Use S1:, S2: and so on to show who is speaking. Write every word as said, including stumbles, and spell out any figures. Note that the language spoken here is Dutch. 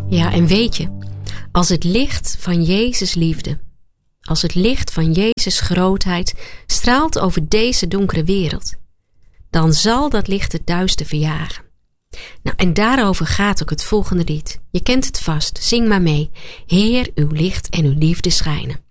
S1: Ja, en weet je, als het licht van Jezus liefde, als het licht van Jezus grootheid straalt over deze donkere wereld, dan zal dat licht het duister verjagen. Nou, en daarover gaat ook het volgende lied. Je kent het vast, zing maar mee. Heer, uw licht en uw liefde schijnen.